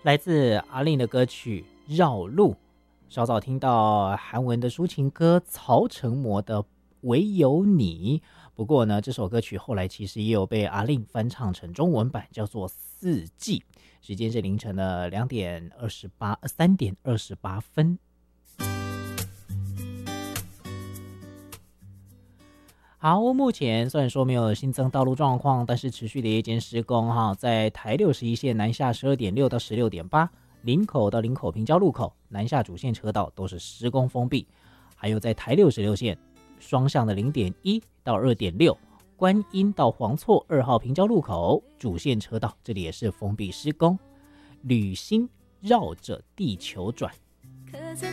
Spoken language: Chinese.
来自阿令的歌曲《绕路》，稍早听到韩文的抒情歌曹承模的《唯有你》。不过呢，这首歌曲后来其实也有被阿令翻唱成中文版，叫做《四季》。时间是凌晨的3点28分。好，目前虽然说没有新增道路状况，但是持续的夜间施工哈，在台61线南下12.6到16.8，林口到林口平交路口南下主线车道都是施工封闭，还有在台66线双向的0.1到2.6，观音到黄厝2号平交路口主线车道这里也是封闭施工。旅星绕着地球转。 刻在